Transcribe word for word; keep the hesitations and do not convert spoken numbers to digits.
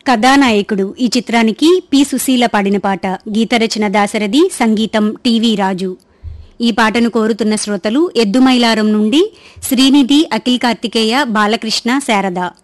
కథానాయకుడు ఈ చిత్రానికి పి సుశీల పాడిన పాట. గీతరచన దాశరథి, సంగీతం టివి రాజు. ఈ పాటను కోరుతున్న శ్రోతలు ఎద్దుమైలారం నుండి శ్రీనిధి, అఖిల్ కార్తికేయ, బాలకృష్ణ, శారద.